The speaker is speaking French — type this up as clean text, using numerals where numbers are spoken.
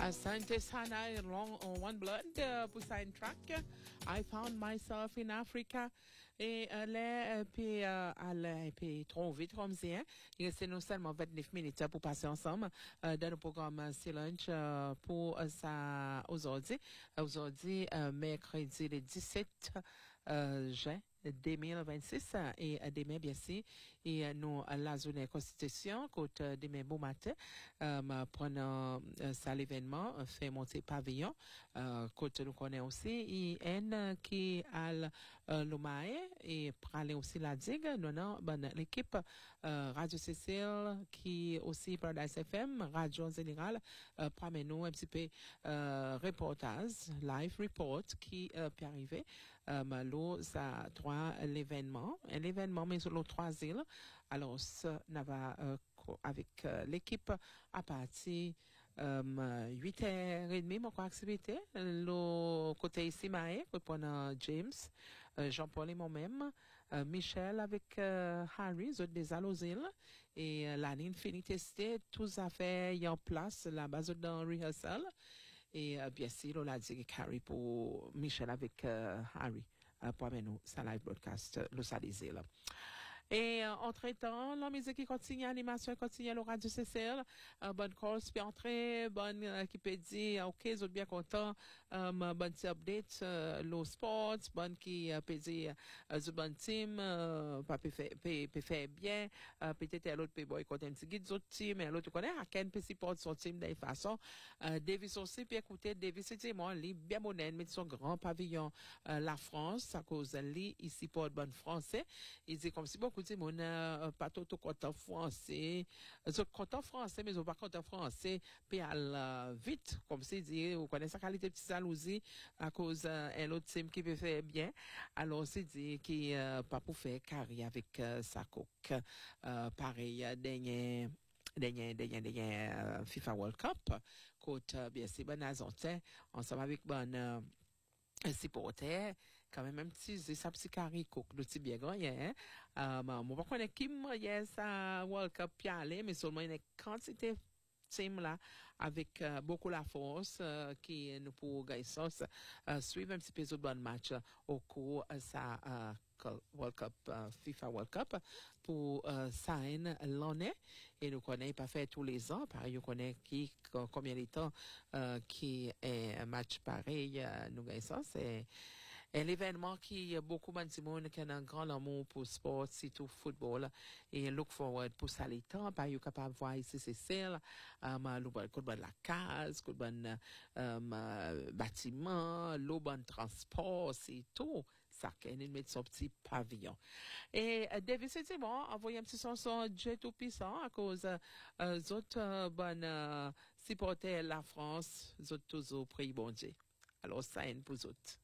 Asante sana long on One Blood pour sign track. I found myself in Africa et puis trop vite comme c'est hein. Il reste nous seulement 29 minutes pour passer ensemble dans le programme C'est Lunch pour ça aujourd'hui. Aujourd'hui mercredi le 17 juin 2026 et demain bien sûr et nous la zone constitution côté demain bon matin prenant ça l'événement fait monter pavillon côté nous connaît aussi IN qui a l'Omae et praler aussi la digue non l'équipe Radio Cécile qui aussi Paradise FM Radio Générale prend nous un petit peu reportage live report qui peut arriver malo ça l'événement mais sur les 3 îles alors ça va avec l'équipe à partir 8h30 mon activité le côté ici Maë pendant James Jean-Paul et moi-même Michel avec Harry autres des îles et l'année infinité c'était tous affaires en place la base dans rehearsal et bien sûr on a dit Harry pour Michel avec Harry pour nous, ça live broadcast, le salisé là. Et entre-temps, la musique qui continue, l'animation continue, le radio CCL, bonne course, puis entrée, bonne qui peut dire, ok, vous êtes bien content, bonne petit update, le sport, bonne qui peut dire, the bonne team, pas peut faire bien, peut-être l'autre peut boycotter un petit guide, d'autres teams, mais l'autre connaît, à quel peut supporter son team de façon, Davis aussi, puis écoutez, Davis, c'est moi, lui, bien moderne, mais son grand pavillon, la France, à cause de lui, il supporte bon français, il dit comme si beaucoup de monde pas tout content français content français mais pas content français puis vite comme c'est dit vous connaissez sa qualité de jalousie à cause un autre team qui peut faire bien alors c'est dit qui pas pour faire carré avec sa coque pareil dernier FIFA World Cup côté bien c'est bon azontin ensemble avec bon supporter quand même un petit ça petit carré cook le petit bien grand hein moi pas connaître qui yes World Cup y aller mais seulement une quantité team là avec beaucoup la force qui nous pour gagner ça suivre un petit peu de bon match au cours ça World Cup FIFA World Cup pour sign l'année et nous connaît pas fait tous les ans pareil nous connaît qui combien de temps qui est un match pareil nous gagnons ça c'est l'événement qui beaucoup de monde qui a un grand amour pour sport surtout football et look forward pour ça les temps pas you capable voir ici c'est celle le la case le bon bâtiment le bon transport c'est tout ça qu'elle met son petit pavillon et David c'est bon envoyer un petit son Dieu tout puissant à cause autres bonnes supporter la France autres toujours prie bon Dieu alors ça est pour autres